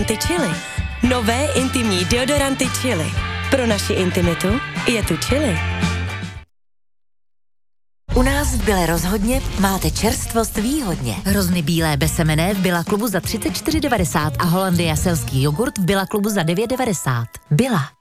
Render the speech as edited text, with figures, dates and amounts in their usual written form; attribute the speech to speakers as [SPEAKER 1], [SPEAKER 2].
[SPEAKER 1] Chili. Nové intimní deodoranty Chili. Pro naši intimitu je tu Chili.
[SPEAKER 2] U nás v Bile rozhodně máte čerstvost výhodně. Hrozny bílé bez semene v Billa klubu za 34,90 a Holandia selský jogurt v Billa klubu za 9,90. Billa.